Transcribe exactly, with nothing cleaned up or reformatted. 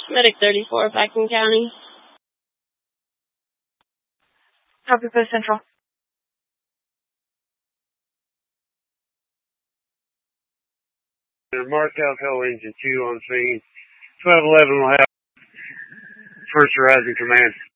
Medic thirty-four, Piketon County. Copy, Post Central. Mark Alco Engine two on scene. twelve eleven will have First Horizon Command.